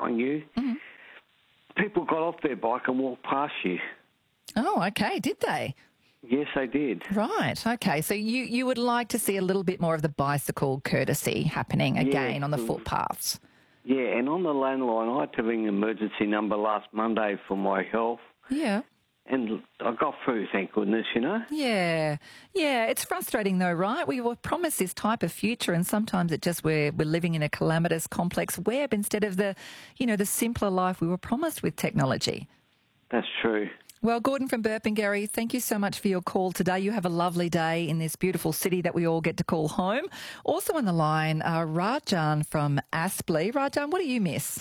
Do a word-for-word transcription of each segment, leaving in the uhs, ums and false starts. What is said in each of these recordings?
behind you, mm-hmm. people got off their bike and walked past you. Oh, okay. Did they? Yes, they did. Right. Okay. So you, you would like to see a little bit more of the bicycle courtesy happening again yeah, on the footpaths. Yeah, and on the landline, I had to ring the emergency number last Monday for my health. Yeah. And I got through, thank goodness, you know. Yeah. Yeah, it's frustrating though, right? We were promised this type of future and sometimes it just we're, we're living in a calamitous, complex web instead of the, you know, the simpler life we were promised with technology. That's true. Well, Gordon from Burpengary, thank you so much for your call today. You have a lovely day in this beautiful city that we all get to call home. Also on the line, uh, Rajan from Aspley. Rajan, what do you miss?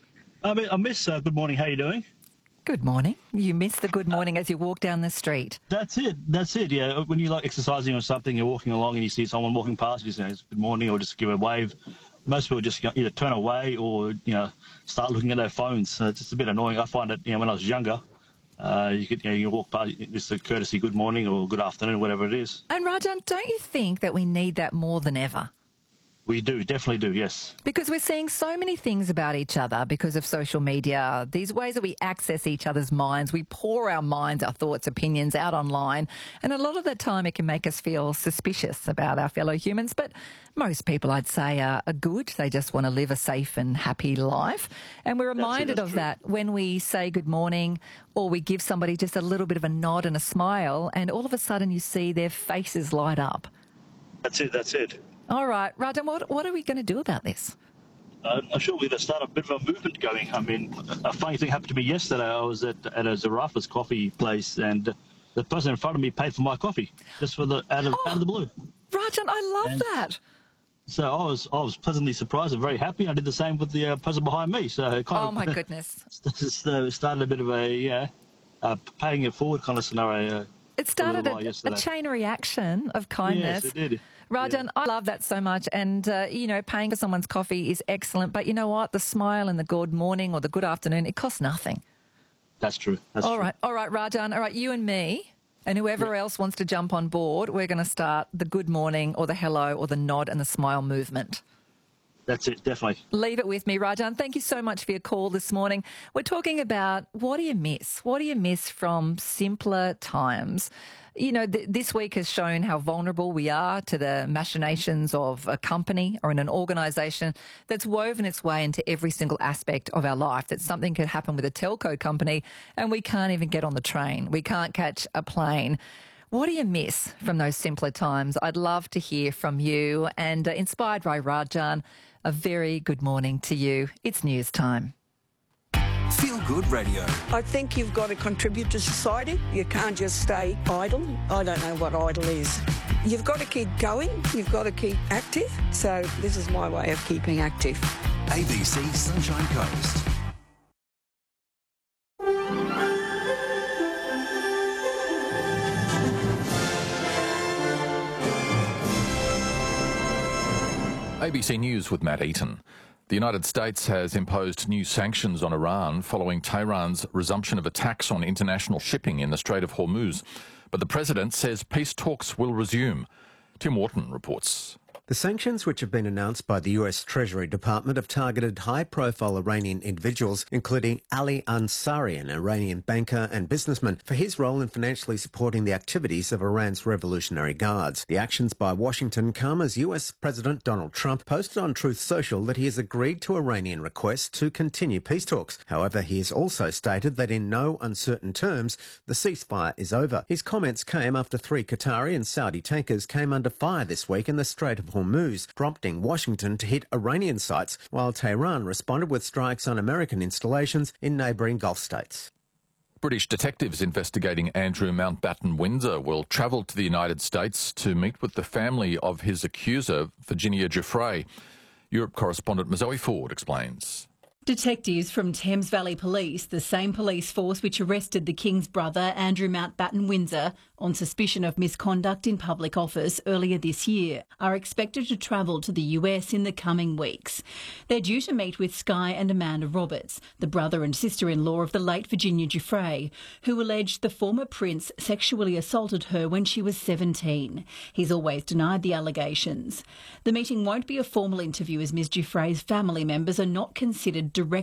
I, mean, I miss uh, good morning. How are you doing? Good morning. You miss the good morning as you walk down the street. That's it. That's it, yeah. When you like exercising or something, you're walking along and you see someone walking past, you say good morning or just give a wave. Most people just either turn away or, you know, start looking at their phones. So it's just a bit annoying. I find it, you know, when I was younger, uh, you could, you know, you walk past, just a courtesy good morning or good afternoon, whatever it is. And Rajan, don't you think that we need that more than ever? We do, definitely do, yes. Because we're seeing so many things about each other because of social media, these ways that we access each other's minds. We pour our minds, our thoughts, opinions out online. And a lot of the time it can make us feel suspicious about our fellow humans. But most people, I'd say, are, are good. They just want to live a safe and happy life. And we're reminded that's it, that's of true. that when we say good morning or we give somebody just a little bit of a nod and a smile and all of a sudden you see their faces light up. That's it, that's it. All right, Rajan, what, what are we going to do about this? Uh, I'm sure we're going to start a bit of a movement going. I mean, a funny thing happened to me yesterday. I was at, at a Zarafas coffee place and the person in front of me paid for my coffee just for the out of, oh, out of the blue. Rajan, I love and that. So I was I was pleasantly surprised and very happy. I did the same with the uh, person behind me. So it kind oh, of, my goodness. It started a bit of a, yeah, uh, paying it forward kind of scenario. Uh, it started a, a, a chain reaction of kindness. Yes, it did. Rajan, yeah. I love that so much. And, uh, you know, paying for someone's coffee is excellent. But you know what? The smile and the good morning or the good afternoon, it costs nothing. That's true. That's all true. right. All right, Rajan. All right, you and me and whoever yeah. else wants to jump on board, we're going to start the good morning or the hello or the nod and the smile movement. That's it, definitely. Leave it with me, Rajan. Thank you so much for your call this morning. We're talking about what do you miss? What do you miss from simpler times? You know, th- this week has shown how vulnerable we are to the machinations of a company or in an organisation that's woven its way into every single aspect of our life, that something could happen with a telco company and we can't even get on the train. We can't catch a plane. What do you miss from those simpler times? I'd love to hear from you. And uh, inspired by Rajan, a very good morning to you. It's news time. Feel Good Radio. I think you've got to contribute to society. You can't just stay idle. I don't know what idle is. You've got to keep going. You've got to keep active. So this is my way of keeping active. A B C Sunshine Coast. A B C News with Matt Eaton. The United States has imposed new sanctions on Iran following Tehran's resumption of attacks on international shipping in the Strait of Hormuz. But the president says peace talks will resume. Tim Wharton reports. The sanctions, which have been announced by the U S Treasury Department, have targeted high-profile Iranian individuals, including Ali Ansari, an Iranian banker and businessman, for his role in financially supporting the activities of Iran's Revolutionary Guards. The actions by Washington come as U S President Donald Trump posted on Truth Social that he has agreed to Iranian requests to continue peace talks. However, he has also stated that in no uncertain terms, the ceasefire is over. His comments came after three Qatari and Saudi tankers came under fire this week in the Strait of Hormuz. Hormuz, prompting Washington to hit Iranian sites, while Tehran responded with strikes on American installations in neighbouring Gulf states. British detectives investigating Andrew Mountbatten Windsor will travel to the United States to meet with the family of his accuser, Virginia Giuffre. Europe correspondent Mazoe Ford explains. Detectives from Thames Valley Police, the same police force which arrested the King's brother, Andrew Mountbatten Windsor, on suspicion of misconduct in public office earlier this year, are expected to travel to the U S in the coming weeks. They're due to meet with Sky and Amanda Roberts, the brother and sister-in-law of the late Virginia Giuffre, who alleged the former prince sexually assaulted her when she was seventeen. He's always denied the allegations. The meeting won't be a formal interview as Miz Giuffre's family members are not considered direct